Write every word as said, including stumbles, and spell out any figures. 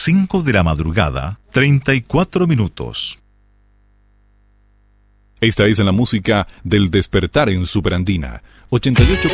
cinco de la madrugada, treinta y cuatro minutos. Esta es la música del despertar en Superandina, ochenta y ocho